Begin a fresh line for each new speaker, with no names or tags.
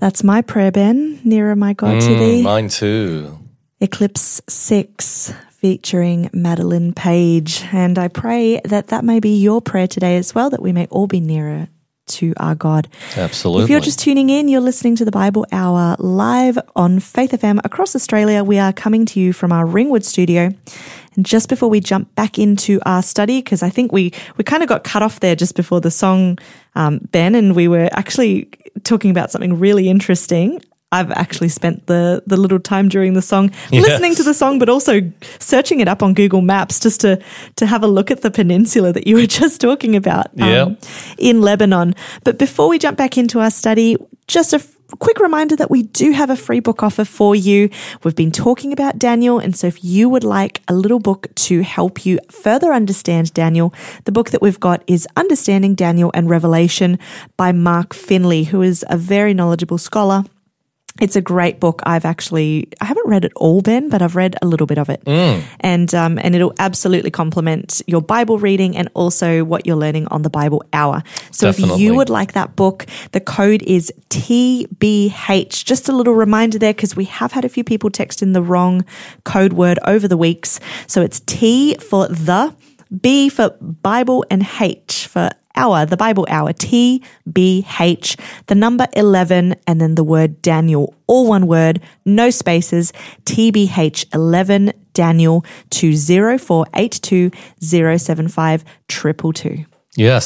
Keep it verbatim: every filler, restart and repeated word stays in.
That's my prayer, Ben. Nearer, my God,
Mm,
to thee.
Mine too.
Eclipse six, featuring Madeline Page. And I pray that that may be your prayer today as well, that we may all be nearer to our God.
Absolutely.
If you're just tuning in, you're listening to the Bible Hour live on Faith F M across Australia. We are coming to you from our Ringwood studio. And just before we jump back into our study, because I think we, we kind of got cut off there just before the song, um, Ben, and we were actually talking about something really interesting. I've actually spent the the little time during the song
Yes.
listening to the song, but also searching it up on Google Maps just to to have a look at the peninsula that you were just talking about um,
Yep.
in Lebanon. But before we jump back into our study, just a f- quick reminder that we do have a free book offer for you. We've been talking about Daniel, and so if you would like a little book to help you further understand Daniel, the book that we've got is Understanding Daniel and Revelation by Mark Finley, who is a very knowledgeable scholar. It's a great book. I've actually, I haven't read it all, Ben, but I've read a little bit of it.
Mm.
And um, and it'll absolutely complement your Bible reading and also what you're learning on the Bible Hour. So
Definitely.
if you would like that book, the code is T B H. Just a little reminder there, because we have had a few people text in the wrong code word over the weeks. So it's T for the, B for Bible, and H for hour, the Bible Hour, T B H, the number eleven, and then the word Daniel, all one word, no spaces, T B H eleven Daniel to zero four eight two zero seven five two two two.
Yes.